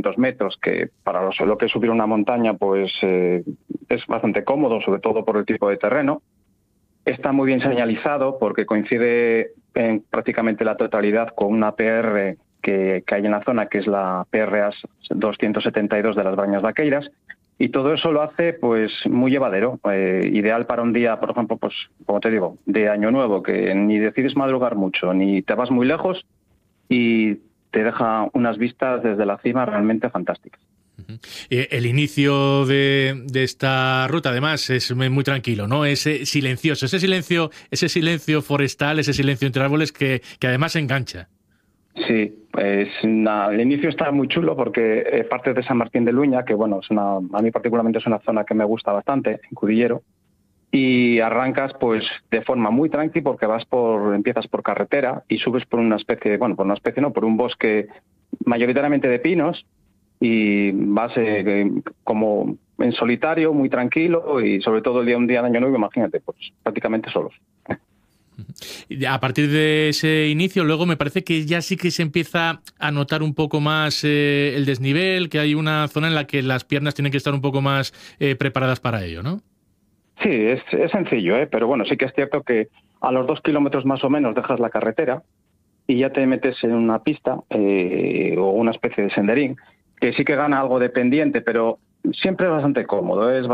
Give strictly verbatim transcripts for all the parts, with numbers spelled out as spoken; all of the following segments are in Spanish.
quinientos metros, que para los, lo que es subir una montaña pues eh, es bastante cómodo, sobre todo por el tipo de terreno. Está muy bien señalizado porque coincide en prácticamente la totalidad con una P R que, que hay en la zona, que es la P R A S doscientos setenta y dos de las Bañas Vaqueiras, y todo eso lo hace pues muy llevadero, eh, ideal para un día, por ejemplo, pues como te digo, de Año Nuevo, que ni decides madrugar mucho, ni te vas muy lejos y te deja unas vistas desde la cima realmente fantásticas. El inicio de, de esta ruta, además, es muy tranquilo, ¿no? Es silencioso, ese silencio, ese silencio forestal, ese silencio entre árboles que, que además engancha. Sí, pues na, el inicio está muy chulo porque eh, parte de San Martín de Luña, que bueno, es una, a mí particularmente es una zona que me gusta bastante, en Cudillero, y arrancas pues de forma muy tranqui porque vas por, empiezas por carretera y subes por una especie, bueno, por una especie no, por un bosque mayoritariamente de pinos, y vas eh, como en solitario, muy tranquilo, y sobre todo el día un día de Año Nuevo, imagínate, pues prácticamente solos. A partir de ese inicio, luego me parece que ya sí que se empieza a notar un poco más eh, el desnivel, que hay una zona en la que las piernas tienen que estar un poco más eh, preparadas para ello, ¿no? Sí, es, es sencillo, ¿eh? Pero bueno, sí que es cierto que a los dos kilómetros más o menos dejas la carretera y ya te metes en una pista eh, o una especie de senderín, que sí que gana algo de pendiente, pero siempre es bastante cómodo, es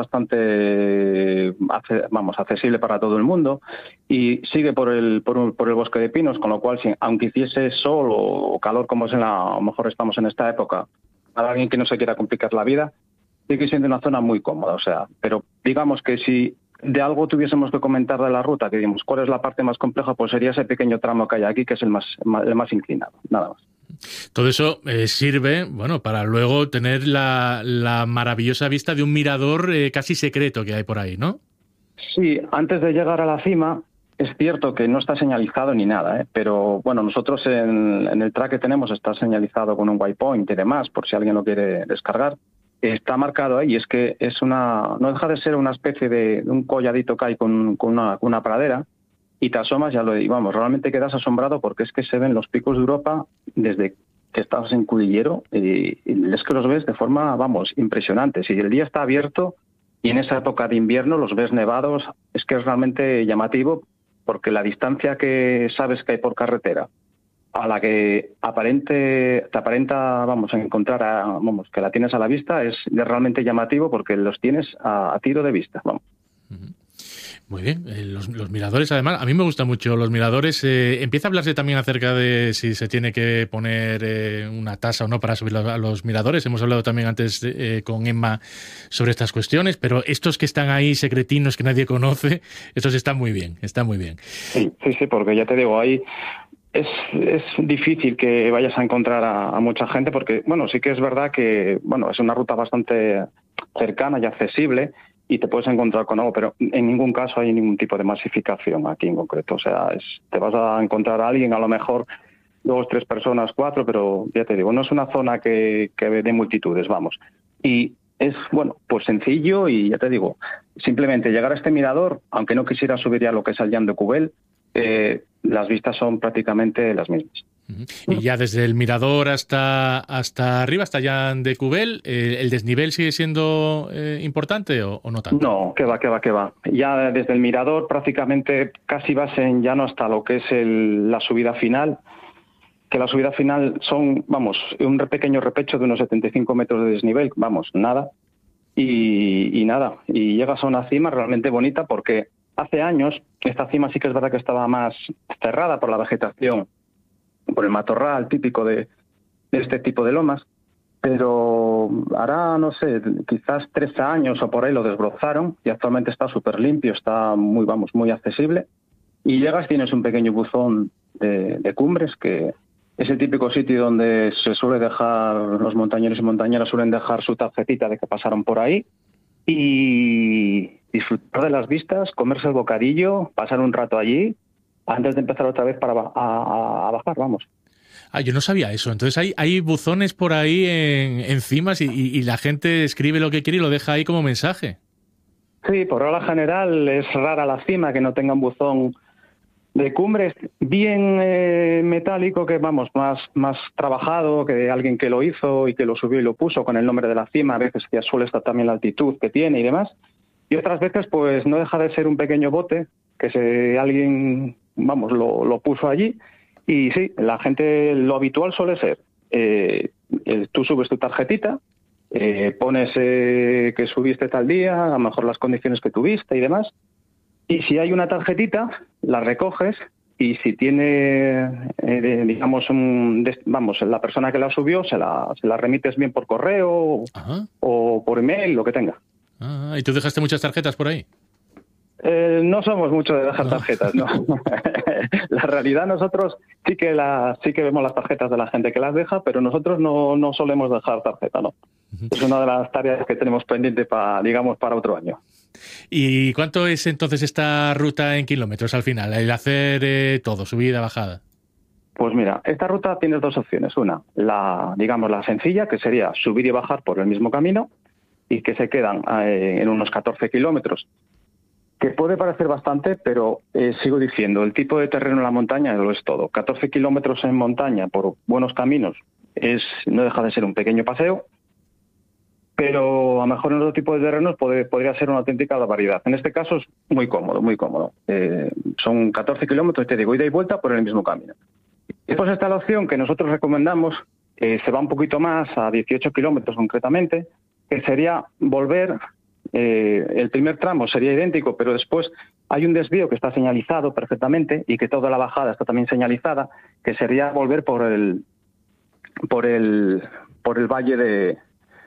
bastante, vamos, accesible para todo el mundo, y sigue por el, por, un, por el bosque de pinos, con lo cual, si, aunque hiciese sol o calor como es en la, a lo mejor estamos en esta época, para alguien que no se quiera complicar la vida, sigue siendo una zona muy cómoda, o sea, pero digamos que si de algo tuviésemos que comentar de la ruta, que digamos, ¿cuál es la parte más compleja? Pues sería ese pequeño tramo que hay aquí, que es el más, el más inclinado, nada más. Todo eso eh, sirve, bueno, para luego tener la, la maravillosa vista de un mirador eh, casi secreto que hay por ahí, ¿no? Sí, antes de llegar a la cima, es cierto que no está señalizado ni nada, ¿eh? Pero bueno, nosotros en, en el track que tenemos está señalizado con un waypoint y demás, por si alguien lo quiere descargar. Está marcado ahí, y es que es una, no deja de ser una especie de, de un colladito que hay con, con, una, con una pradera, y te asomas, ya lo digo, vamos, realmente quedas asombrado porque es que se ven los picos de Europa desde que estás en Cudillero, y, y es que los ves de forma, vamos, impresionante. Si el día está abierto y en esa época de invierno los ves nevados, es que es realmente llamativo, porque la distancia que sabes que hay por carretera a la que aparente te aparenta, vamos, a encontrar, a, vamos, que la tienes a la vista, es realmente llamativo porque los tienes a, a tiro de vista, vamos. Uh-huh. Muy bien, eh, los, los miradores, además, a mí me gustan mucho los miradores. Eh, empieza a hablarse también acerca de si se tiene que poner eh, una tasa o no para subir a los miradores. Hemos hablado también antes eh, con Emma sobre estas cuestiones, pero estos que están ahí secretinos que nadie conoce, estos están muy bien, están muy bien. Sí, sí, sí, porque ya te digo, ahí es, es difícil que vayas a encontrar a, a mucha gente, porque, bueno, sí que es verdad que, bueno, es una ruta bastante cercana y accesible, y te puedes encontrar con algo, pero en ningún caso hay ningún tipo de masificación aquí en concreto. O sea, es, te vas a encontrar a alguien, a lo mejor dos, tres personas, cuatro, pero ya te digo, no es una zona que, que de multitudes, vamos. Y es, bueno, pues sencillo, y ya te digo, simplemente llegar a este mirador, aunque no quisiera subir ya lo que es el Llan de Cubel, eh, las vistas son prácticamente las mismas. Uh-huh. Y ya desde el mirador hasta hasta arriba, hasta Llan de Cubel, eh, ¿el desnivel sigue siendo eh, importante o, o no tanto? No, que va, que va, que va. Ya desde el mirador prácticamente casi vas en llano hasta lo que es el, la subida final, que la subida final son, vamos, un pequeño repecho de unos setenta y cinco metros de desnivel, vamos, nada, y, y nada, y llegas a una cima realmente bonita, porque hace años esta cima sí que es verdad que estaba más cerrada por la vegetación, por el matorral típico de, de este tipo de lomas, pero hará, no sé, quizás trece años o por ahí lo desbrozaron, y actualmente está súper limpio, está muy, vamos, muy accesible, y llegas, tienes un pequeño buzón de, de cumbres, que es el típico sitio donde se suele dejar, los montañeros y montañeras suelen dejar su tarjetita de que pasaron por ahí, y disfrutar de las vistas, comerse el bocadillo, pasar un rato allí, antes de empezar otra vez para a, a, a bajar, vamos. Ah, yo no sabía eso. Entonces hay, hay buzones por ahí en, en cimas, y, y, y la gente escribe lo que quiere y lo deja ahí como mensaje. Sí, por regla general es rara la cima que no tenga un buzón De cumbres bien eh, metálico, que vamos, más, más trabajado, que alguien que lo hizo y que lo subió y lo puso con el nombre de la cima, a veces ya suele estar también la altitud que tiene y demás. Y otras veces, pues no deja de ser un pequeño bote que se, alguien, vamos, lo, lo puso allí. Y sí, la gente, lo habitual suele ser, eh, el, tú subes tu tarjetita, eh, pones eh, que subiste tal día, a lo mejor las condiciones que tuviste y demás. Y si hay una tarjetita, la recoges y si tiene, eh, digamos, un, vamos, la persona que la subió, se la, se la remites bien por correo Ajá. o por email, lo que tenga. Ah, ¿y tú dejaste muchas tarjetas por ahí? Eh, no somos mucho de dejar no. tarjetas, no. La realidad, nosotros sí que la, sí que vemos las tarjetas de la gente que las deja, pero nosotros no, no solemos dejar tarjeta, no. Uh-huh. Es una de las tareas que tenemos pendiente para, digamos, para otro año. ¿Y cuánto es entonces esta ruta en kilómetros al final? El hacer eh, todo, subida, bajada. Pues mira, esta ruta tienes dos opciones. Una, la, digamos, la sencilla, que sería subir y bajar por el mismo camino y que se quedan eh, en unos catorce kilómetros. Que puede parecer bastante, pero eh, sigo diciendo, el tipo de terreno en la montaña lo es todo. catorce kilómetros en montaña por buenos caminos es no deja de ser un pequeño paseo, pero a lo mejor en otro tipo de terrenos puede, podría ser una auténtica barbaridad. En este caso es muy cómodo, muy cómodo. Eh, son catorce kilómetros, te digo, ida y vuelta por el mismo camino. Después está la opción que nosotros recomendamos, eh, se va un poquito más, a dieciocho kilómetros concretamente, que sería volver... Eh, el primer tramo sería idéntico, pero después hay un desvío que está señalizado perfectamente y que toda la bajada está también señalizada, que sería volver por el por el por el valle de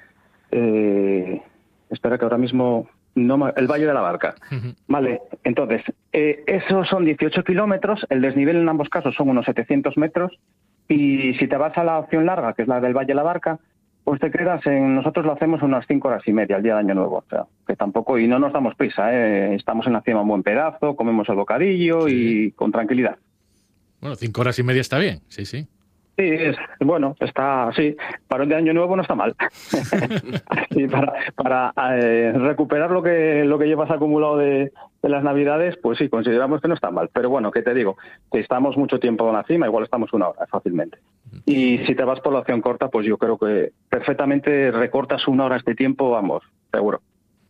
eh, espera que ahora mismo no el valle de la Barca. Uh-huh. Vale, entonces eh, esos son dieciocho kilómetros, el desnivel en ambos casos son unos setecientos metros y si te vas a la opción larga, que es la del valle de la Barca, pues te quedas en... Nosotros lo hacemos unas cinco horas y media al día de Año Nuevo. O sea, que tampoco... Y no nos damos prisa, ¿eh? Estamos en la cima un buen pedazo, comemos el bocadillo sí. y con tranquilidad. Bueno, cinco horas y media está bien, sí, sí. Sí, es, bueno, está... Sí, para un día de Año Nuevo no está mal. Sí, para para eh, recuperar lo que lo que llevas acumulado de, de las Navidades, pues sí, consideramos que no está mal. Pero bueno, ¿qué te digo? Si estamos mucho tiempo en la cima, igual estamos una hora fácilmente. Y si te vas por la opción corta, pues yo creo que perfectamente recortas una hora este tiempo, vamos, seguro.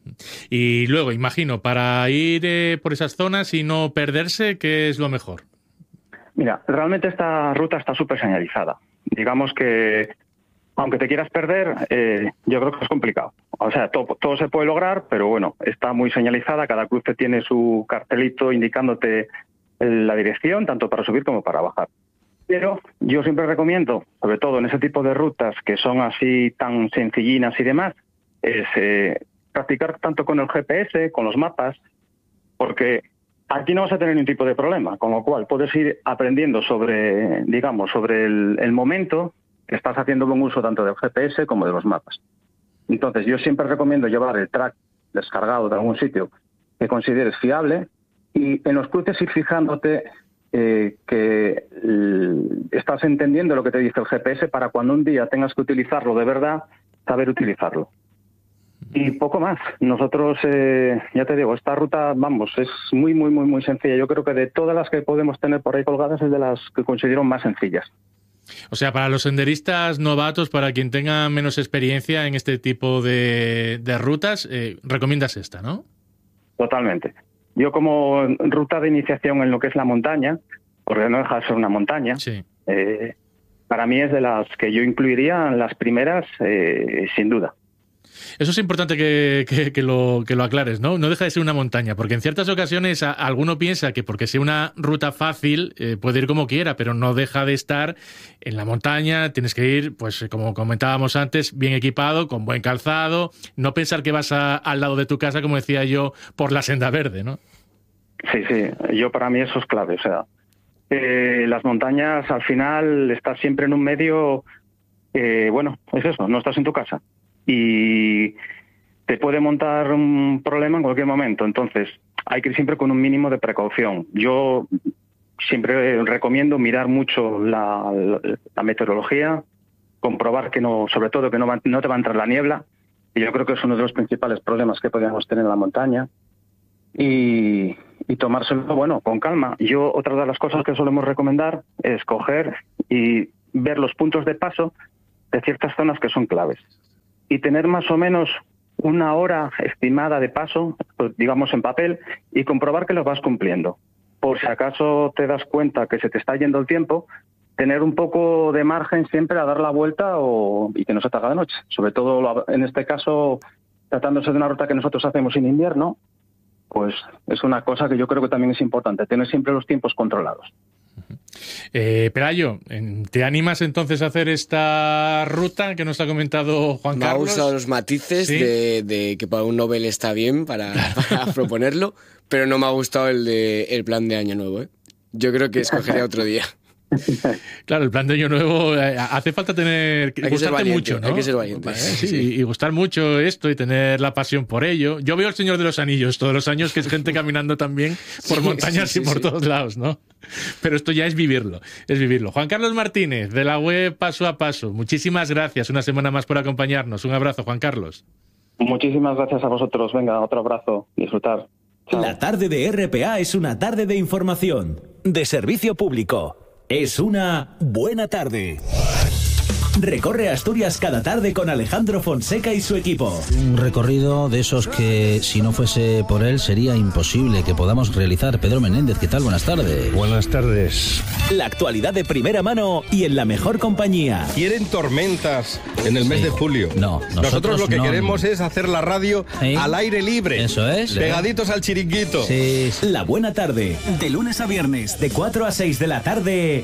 Y luego, imagino, para ir eh, por esas zonas y no perderse, ¿qué es lo mejor? Mira, realmente esta ruta está súper señalizada. Digamos que, aunque te quieras perder, eh, yo creo que es complicado. O sea, todo, todo se puede lograr, pero bueno, está muy señalizada. Cada cruce tiene su cartelito indicándote la dirección, tanto para subir como para bajar. Pero yo siempre recomiendo, sobre todo en ese tipo de rutas que son así tan sencillinas y demás, es eh, practicar tanto con el G P S, con los mapas, porque aquí no vas a tener ningún tipo de problema, con lo cual puedes ir aprendiendo sobre, digamos, sobre el, el momento que estás haciendo buen uso tanto del G P S como de los mapas. Entonces yo siempre recomiendo llevar el track descargado de algún sitio que consideres fiable y en los cruces ir fijándote Eh, que eh, estás entendiendo lo que te dice el G P S para cuando un día tengas que utilizarlo de verdad, saber utilizarlo. Y poco más. Nosotros, eh, ya te digo, esta ruta, vamos, es muy, muy, muy, muy sencilla. Yo creo que de todas las que podemos tener por ahí colgadas es de las que considero más sencillas. O sea, para los senderistas novatos, para quien tenga menos experiencia en este tipo de, de rutas, eh, recomiendas esta, ¿no? Totalmente. Yo como ruta de iniciación en lo que es la montaña, porque no deja de ser una montaña, sí. eh, para mí es de las que yo incluiría en las primeras, eh, sin duda. Eso es importante que, que, que, lo, que lo aclares, ¿no? No deja de ser una montaña, porque en ciertas ocasiones a, alguno piensa que porque sea una ruta fácil eh, puede ir como quiera, pero no deja de estar en la montaña. Tienes que ir, pues como comentábamos antes, bien equipado, con buen calzado, no pensar que vas a, al lado de tu casa, como decía yo, por la senda verde, ¿no? Sí, sí, yo para mí eso es clave, o sea, eh, las montañas al final estás siempre en un medio, eh, bueno, es eso, no estás en tu casa. Y te puede montar un problema en cualquier momento. Entonces, hay que ir siempre con un mínimo de precaución. Yo siempre recomiendo mirar mucho la, la, la meteorología, comprobar que no, sobre todo que no, va, no te va a entrar la niebla. Y yo creo que es uno de los principales problemas que podríamos tener en la montaña. Y, y tomárselo, bueno, con calma. Yo, otra de las cosas que solemos recomendar es coger y ver los puntos de paso de ciertas zonas que son claves y tener más o menos una hora estimada de paso, pues, digamos en papel, y comprobar que lo vas cumpliendo. Por si acaso te das cuenta que se te está yendo el tiempo, tener un poco de margen siempre a dar la vuelta o, y que no se te haga de noche. Sobre todo en este caso, tratándose de una ruta que nosotros hacemos en invierno, pues es una cosa que yo creo que también es importante, tener siempre los tiempos controlados. Eh, Pelayo, ¿te animas entonces a hacer esta ruta que nos ha comentado Juan Me Carlos? Me ha gustado los matices, ¿sí?, de, de que para un Nobel está bien para, para proponerlo, pero no me ha gustado el de el plan de Año Nuevo, ¿eh? Yo creo que escogería otro día. Claro, el plan de Año Nuevo, eh, hace falta tener, hay que gustarte ser valiente, mucho, ¿no? Hay que ser valiente. ¿Eh? Sí, sí. Y gustar mucho esto y tener la pasión por ello. Yo veo El Señor de los Anillos todos los años, que es gente caminando también por sí, montañas sí, sí, y por sí. todos lados, ¿no? Pero esto ya es vivirlo, es vivirlo. Juan Carlos Martínez, de la web Paso a Paso, muchísimas gracias una semana más por acompañarnos. Un abrazo, Juan Carlos. Muchísimas gracias a vosotros. Venga, otro abrazo. Disfrutar. Chao. La tarde de R P A es una tarde de información, de servicio público. Es una buena tarde. Recorre Asturias cada tarde con Alejandro Fonseca y su equipo. Un recorrido de esos que, si no fuese por él, sería imposible que podamos realizar. Pedro Menéndez, ¿qué tal? Buenas tardes. Buenas tardes. La actualidad de primera mano y en la mejor compañía. Quieren tormentas en el mes sí. de julio. No, nosotros, nosotros lo que no. queremos es hacer la radio ¿Sí? al aire libre. Eso es. Pegaditos al chiringuito. Sí, sí. La buena tarde, de lunes a viernes, de cuatro a seis de la tarde,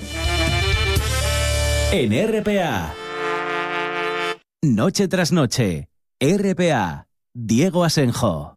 en R P A. Noche tras noche, R P A, Diego Asenjo.